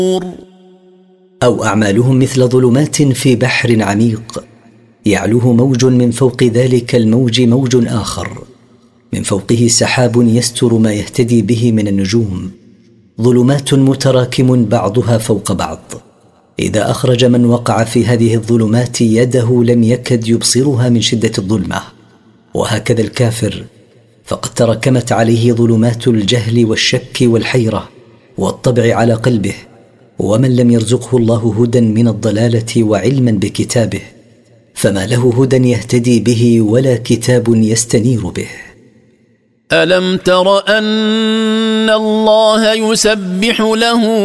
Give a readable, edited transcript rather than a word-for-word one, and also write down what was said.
أو أعمالهم مثل ظلمات في بحر عميق، يعلوه موج من فوق ذلك الموج موج آخر، من فوقه سحاب يستر ما يهتدي به من النجوم، ظلمات متراكم بعضها فوق بعض، إذا أخرج من وقع في هذه الظلمات يده لم يكد يبصرها من شدة الظلمة. وهكذا الكافر، فقد تراكمت عليه ظلمات الجهل والشك والحيرة والطبع على قلبه، ومن لم يرزقه الله هدى من الضلالة وعلما بكتابه فما له هدى يهتدي به ولا كتاب يستنير به. ألم تر أن الله يسبح له